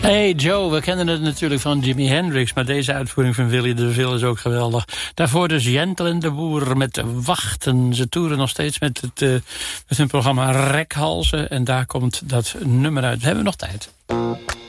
Hey Joe, we kennen het natuurlijk van Jimi Hendrix, maar deze uitvoering van Willy de Vil is ook geweldig. Daarvoor dus Jentel en de Boer met Wachten. Ze toeren nog steeds met hun programma Rekhalzen en daar komt dat nummer uit. We hebben nog tijd.